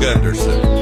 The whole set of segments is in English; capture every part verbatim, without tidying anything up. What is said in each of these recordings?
Gunderson.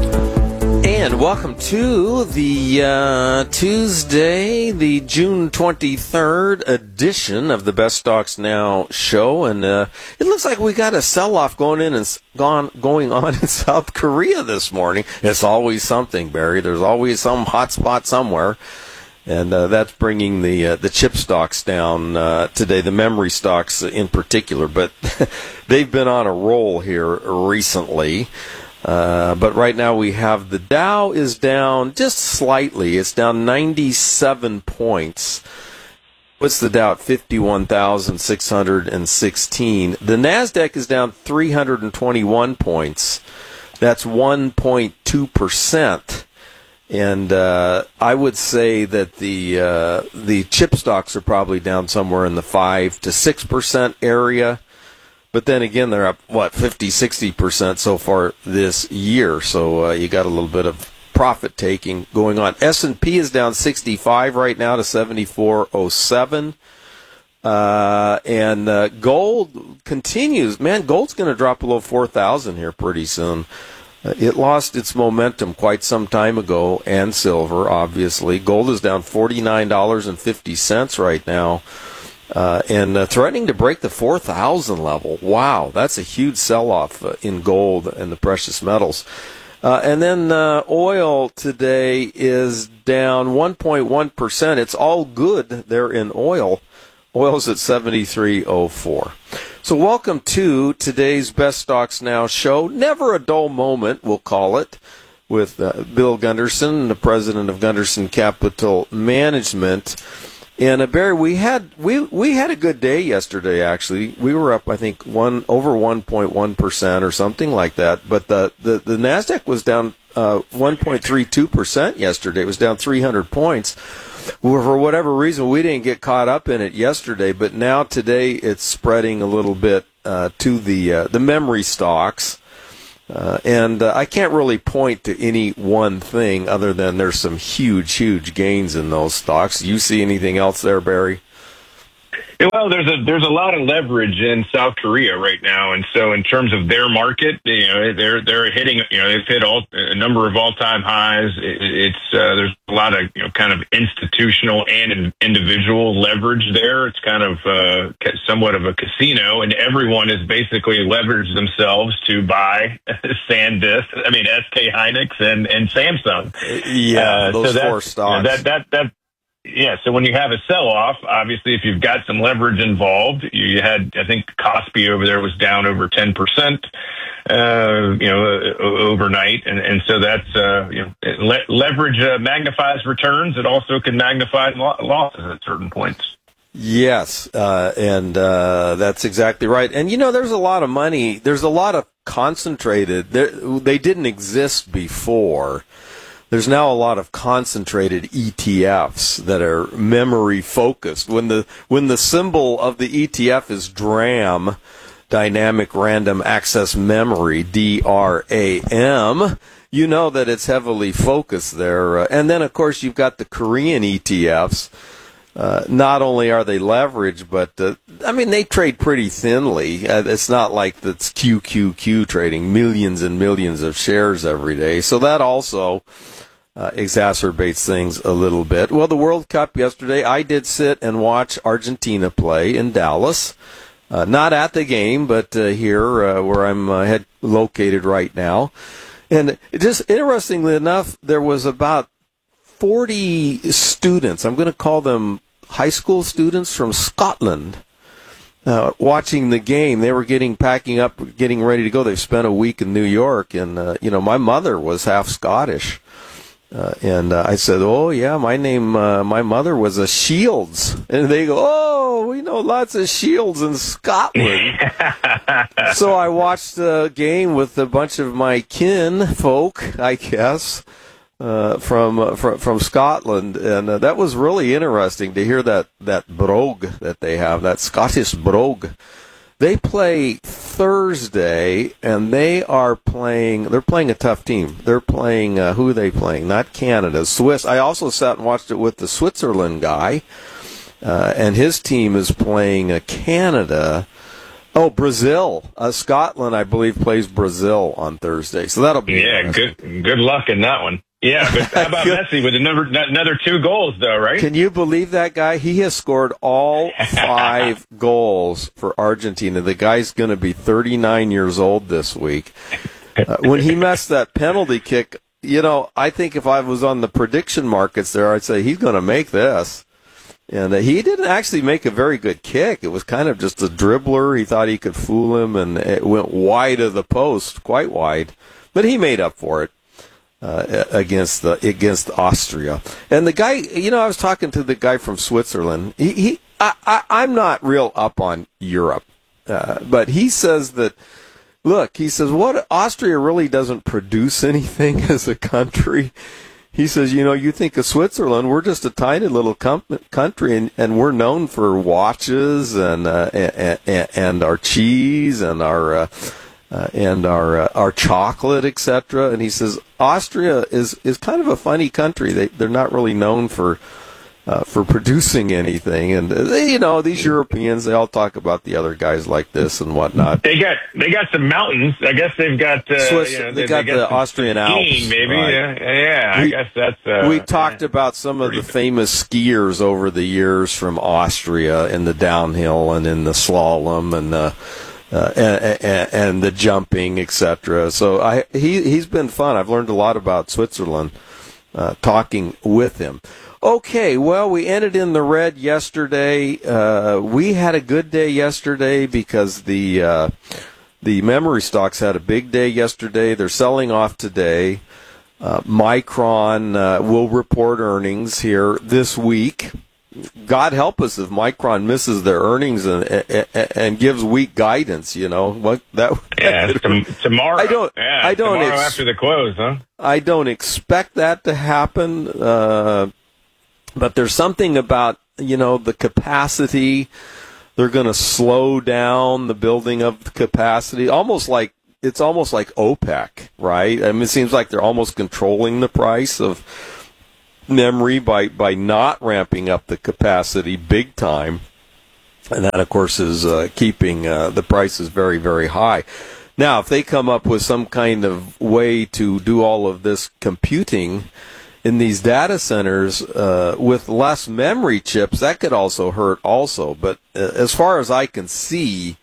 And welcome to the uh, Tuesday, the June twenty-third edition of the Best Stocks Now show. And uh, it looks like we got a sell-off going in and gone going on in South Korea this morning. It's always something, Barry. There's always some hot spot somewhere. And uh, that's bringing the uh, the chip stocks down uh, today, the memory stocks in particular. But they've been on a roll here recently. Uh, but right now we have the Dow is down just slightly. It's down ninety-seven points. What's the Dow at fifty-one thousand six hundred sixteen? The NASDAQ is down three hundred twenty-one points. That's one point two percent. And uh, I would say that the uh, the chip stocks are probably down somewhere in the five to six percent area. But then again, they're up, what, fifty, sixty percent so far this year. So uh, you got a little bit of profit taking going on. S and P is down sixty-five right now to seventy-four oh seven. Uh, and uh, gold continues. Man, gold's going to drop below four thousand here pretty soon. Uh, it lost its momentum quite some time ago, and silver, obviously. Gold is down forty-nine dollars and fifty cents right now. Uh, and uh, threatening to break the four thousand level. Wow, that's a huge sell-off uh, in gold and the precious metals. Uh, and then uh, oil today is down one point one percent. It's all good there in oil. Oil's at seventy-three oh four. So welcome to today's Best Stocks Now show. Never a dull moment, we'll call it, with uh, Bill Gunderson, the president of Gunderson Capital Management. And uh, Barry, we had we we had a good day yesterday. Actually, we were up, I think, one over one point one percent or something like that. But the the, the Nasdaq was down uh, one point three two percent yesterday. It was down three hundred points. Well, for whatever reason, we didn't get caught up in it yesterday. But now today, it's spreading a little bit uh, to the uh, the memory stocks. Uh, and uh, I can't really point to any one thing other than there's some huge, huge gains in those stocks. You see anything else there, Barry? Well, there's a there's a lot of leverage in South Korea right now, and so in terms of their market, you know, they're they're hitting, you know, they've hit all a number of all time highs. It, it's uh, there's a lot of, you know, kind of institutional and individual leverage there. It's kind of uh, somewhat of a casino, and everyone has basically leveraged themselves to buy SanDisk, I mean S K Hynix and and Samsung. Yeah, uh, those so four stocks. You know, that that that. Yeah, so when you have a sell-off, obviously, if you've got some leverage involved, you had, I think, Kospi over there was down over ten percent, uh, you know, uh, overnight, and and so that's, uh, you know, le- leverage uh, magnifies returns. It also can magnify lo- losses at certain points. Yes, uh, and uh, that's exactly right. And you know, there's a lot of money. There's a lot of concentrated. They didn't exist before. There's now a lot of concentrated E T Fs that are memory focused. When the when the symbol of the E T F is DRAM, Dynamic Random Access Memory, D R A M, you know that it's heavily focused there. Uh, and then, of course, you've got the Korean E T Fs. Uh, not only are they leveraged, but, uh, I mean, they trade pretty thinly. Uh, it's not like that's Q Q Q trading millions and millions of shares every day. So that also uh, exacerbates things a little bit. Well, the World Cup yesterday, I did sit and watch Argentina play in Dallas. Uh, not at the game, but uh, here uh, where I'm uh, head located right now. And just interestingly enough, there was about forty students, I'm going to call them high school students from Scotland, uh, watching the game. They were getting packing up, getting ready to go. They spent a week in New York, and uh, you know, my mother was half Scottish, uh, and uh, I said, "Oh yeah, my name, uh, my mother was a Shields," and they go, "Oh, we know lots of Shields in Scotland." So I watched the game with a bunch of my kin folk, I guess. Uh, from, uh, from from Scotland, and uh, that was really interesting to hear that that brogue that they have, that Scottish brogue. They play Thursday, and they are playing. They're playing a tough team. They're playing uh, who are they playing? Not Canada, Swiss. I also sat and watched it with the Switzerland guy, uh, and his team is playing uh, Canada. Oh, Brazil. Uh, Scotland, I believe, plays Brazil on Thursday. So that'll be Yeah, good good luck in that one. Yeah, but how about Messi with another, another two goals, though, right? Can you believe that guy? He has scored all five goals for Argentina. The guy's going to be thirty-nine years old this week. Uh, when he messed that penalty kick, you know, I think if I was on the prediction markets there, I'd say he's going to make this. And uh, he didn't actually make a very good kick. It was kind of just a dribbler. He thought he could fool him, and it went wide of the post, quite wide. But he made up for it. Uh, against the against Austria, and the guy, you know, I was talking to the guy from Switzerland. He, he I, I, I'm not real up on Europe, uh, but he says that. Look, he says, what Austria really doesn't produce anything as a country. He says, you know, you think of Switzerland, we're just a tiny little com- country, and, and we're known for watches and uh, and, and, and our cheese and our. Uh, Uh, and our uh, our chocolate, et cetera. And he says Austria is, is kind of a funny country. They they're not really known for uh, for producing anything. And they, you know, these Europeans, they all talk about the other guys like this and whatnot. They got they got some mountains. I guess they've got uh, Swiss, you know, they, they, got they the got some Austrian skiing, Alps, maybe. right. Yeah, yeah. We, I guess that's. Uh, we talked yeah, about some of the good. famous skiers over the years from Austria in the downhill and in the slalom and the. Uh, and, and, and the jumping, et cetera. So I, he, he's been fun. I've learned a lot about Switzerland uh, talking with him. Okay, well, we ended in the red yesterday. Uh, we had a good day yesterday because the uh, the memory stocks had a big day yesterday. They're selling off today. Uh, Micron uh, will report earnings here this week. God help us if Micron misses their earnings and and, and gives weak guidance. You know what that? Yeah, t- tomorrow. I don't. Yeah, I don't. Tomorrow Ex- after the close, huh? I don't expect that to happen. Uh, but there's something about you know the capacity. They're going to slow down the building of the capacity, almost like it's almost like OPEC, right? I mean, it seems like they're almost controlling the price of memory by, by not ramping up the capacity big time. And that, of course, is uh, keeping uh, the prices very, very high. Now, if they come up with some kind of way to do all of this computing in these data centers uh, with less memory chips, that could also hurt also. But uh, as far as I can see,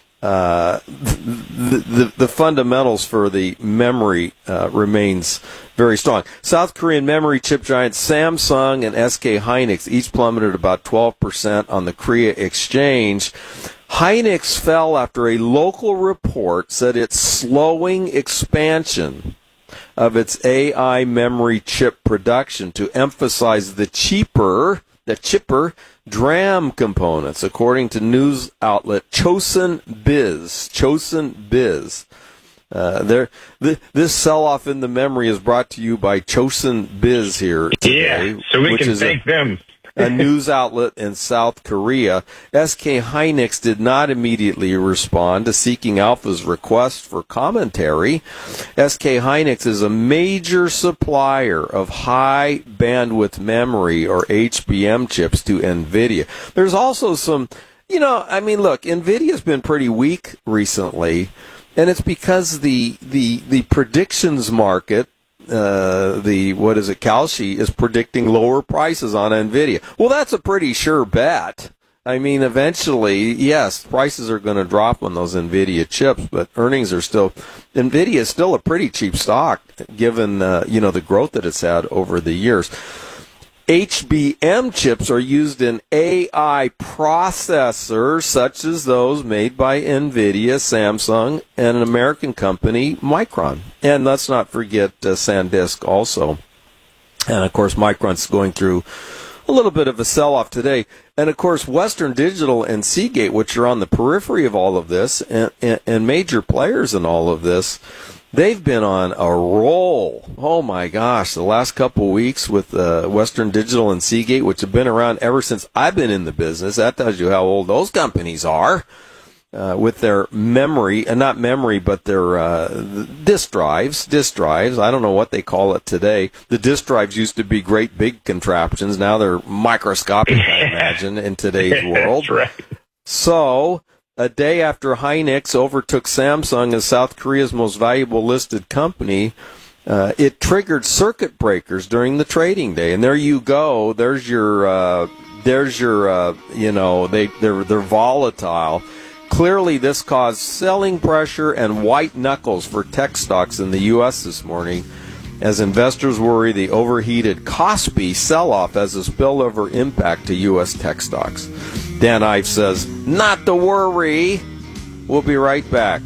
uh, the, the, the fundamentals for the memory uh, remains very strong. South Korean memory chip giants Samsung and S K Hynix each plummeted about twelve percent on the Korea exchange. Hynix fell after a local report said it's slowing expansion of its A I memory chip production to emphasize the cheaper, the chipper DRAM components, according to news outlet Chosun Biz. Chosun Biz. Uh, there, th- this sell-off in the memory is brought to you by Chosun Biz here today. Yeah, so we which can is thank a, them. a news outlet in South Korea. S K Hynix did not immediately respond to Seeking Alpha's request for commentary. S K Hynix is a major supplier of high bandwidth memory, or H B M, chips to NVIDIA. There's also some, you know, I mean, look, NVIDIA's been pretty weak recently, and it's because the the the predictions market, uh, the what is it, Kalshi, is predicting lower prices on NVIDIA. Well, that's a pretty sure bet. I mean, eventually, yes, prices are going to drop on those NVIDIA chips, but earnings are still, NVIDIA is still a pretty cheap stock given uh, you know the growth that it's had over the years. H B M chips are used in A I processors such as those made by NVIDIA, Samsung, and an American company, Micron. And let's not forget uh, SanDisk also. And, of course, Micron's going through a little bit of a sell-off today. And, of course, Western Digital and Seagate, which are on the periphery of all of this, and, and, and major players in all of this, they've been on a roll. Oh, my gosh, the last couple weeks with uh, Western Digital and Seagate, which have been around ever since I've been in the business. That tells you how old those companies are uh, with their memory, and uh, not memory, but their uh, disk drives. Disk drives, I don't know what they call it today. The disk drives used to be great big contraptions. Now they're microscopic, I imagine, in today's world. That's right. So a day after Hynix overtook Samsung as South Korea's most valuable listed company, uh, it triggered circuit breakers during the trading day. And there you go. There's your, uh, there's your, uh, you know, they, they're, they're volatile. Clearly, this caused selling pressure and white knuckles for tech stocks in the U S this morning, as investors worry the overheated Kospi sell-off has a spillover impact to U S tech stocks. Dan Ives says, not to worry. We'll be right back.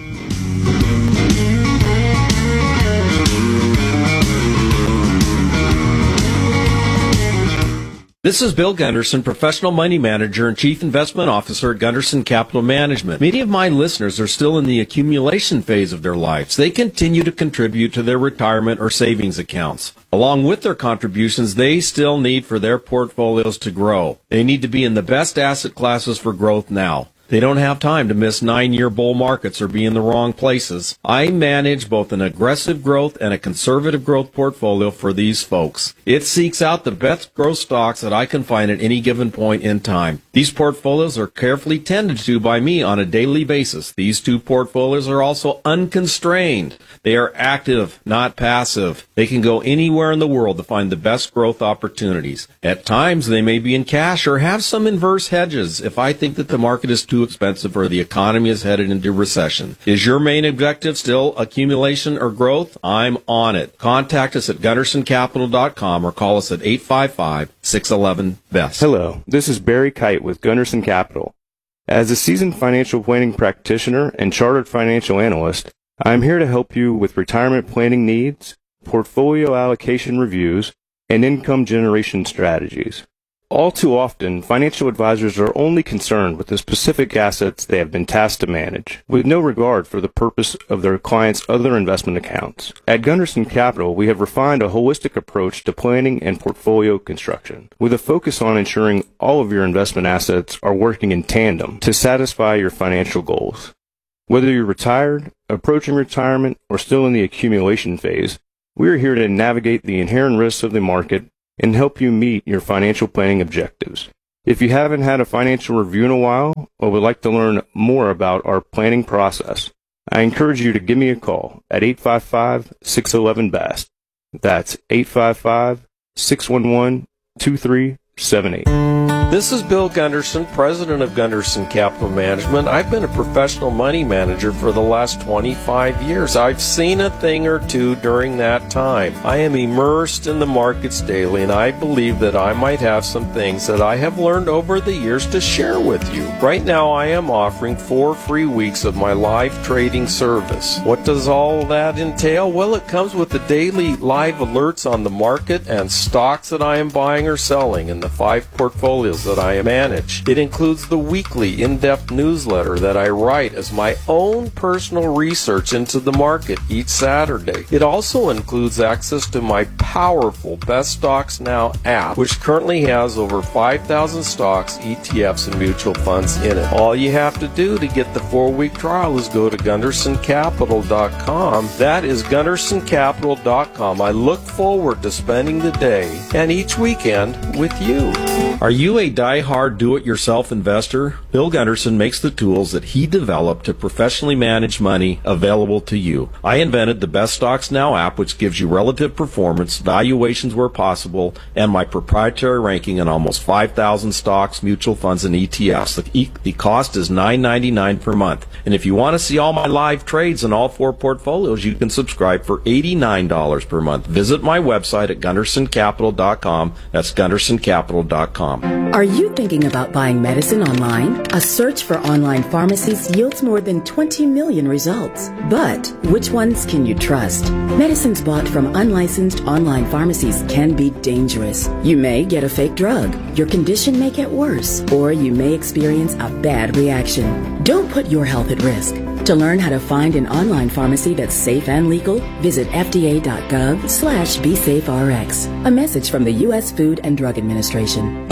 This is Bill Gunderson, Professional Money Manager and Chief Investment Officer at Gunderson Capital Management. Many of my listeners are still in the accumulation phase of their lives. They continue to contribute to their retirement or savings accounts. Along with their contributions, they still need for their portfolios to grow. They need to be in the best asset classes for growth now. They don't have time to miss nine-year bull markets or be in the wrong places. I manage both an aggressive growth and a conservative growth portfolio for these folks. It seeks out the best growth stocks that I can find at any given point in time. These portfolios are carefully tended to by me on a daily basis. These two portfolios are also unconstrained. They are active, not passive. They can go anywhere in the world to find the best growth opportunities. At times, they may be in cash or have some inverse hedges if I think that the market is too expensive or the economy is headed into recession. Is your main objective still accumulation or growth? I'm on it. Contact us at gunderson capital dot com or call us at eight five five, six one one, B E S T. Hello, this is Barry Kite with Gunderson Capital. As a seasoned financial planning practitioner and chartered financial analyst, I am here to help you with retirement planning needs, portfolio allocation reviews, and income generation strategies. All too often, financial advisors are only concerned with the specific assets they have been tasked to manage, with no regard for the purpose of their clients' other investment accounts. At Gunderson Capital, we have refined a holistic approach to planning and portfolio construction, with a focus on ensuring all of your investment assets are working in tandem to satisfy your financial goals. Whether you're retired, approaching retirement, or still in the accumulation phase, we are here to navigate the inherent risks of the market and help you meet your financial planning objectives. If you haven't had a financial review in a while or would like to learn more about our planning process, I encourage you to give me a call at eight five five, six one one, B A S T. That's eight five five, six one one, two three seven eight. This is Bill Gunderson, president of Gunderson Capital Management. I've been a professional money manager for the last twenty-five years. I've seen a thing or two during that time. I am immersed in the markets daily, and I believe that I might have some things that I have learned over the years to share with you. Right now, I am offering four free weeks of my live trading service. What does all that entail? Well, it comes with the daily live alerts on the market and stocks that I am buying or selling in the five portfolios that I manage. It includes the weekly in-depth newsletter that I write as my own personal research into the market each Saturday. It also includes access to my powerful Best Stocks Now app, which currently has over five thousand stocks, E T Fs, and mutual funds in it. All you have to do to get the four-week trial is go to gunderson capital dot com. That is gunderson capital dot com. I look forward to spending the day and each weekend with you. Are you a die-hard do-it-yourself investor? Bill Gunderson makes the tools that he developed to professionally manage money available to you. I invented the Best Stocks Now app, which gives you relative performance, valuations where possible, and my proprietary ranking in almost five thousand stocks, mutual funds, and E T Fs. The, e- the cost is nine ninety-nine per month. And if you want to see all my live trades in all four portfolios, you can subscribe for eighty-nine dollars per month. Visit my website at gunderson capital dot com. That's gunderson capital dot com. Are you thinking about buying medicine online? A search for online pharmacies yields more than twenty million results. But which ones can you trust? Medicines bought from unlicensed online pharmacies can be dangerous. You may get a fake drug, your condition may get worse, or you may experience a bad reaction. Don't put your health at risk. To learn how to find an online pharmacy that's safe and legal, visit F D A dot gov slash be safe R X. A message from the U S Food and Drug Administration.